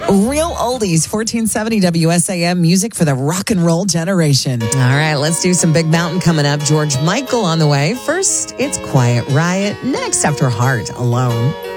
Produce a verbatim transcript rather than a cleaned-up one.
Real oldies, fourteen seventy W S A M, music for the rock and roll generation. All right, let's do some Big Mountain coming up. George Michael on the way. First, it's Quiet Riot. Next, after Heart Alone.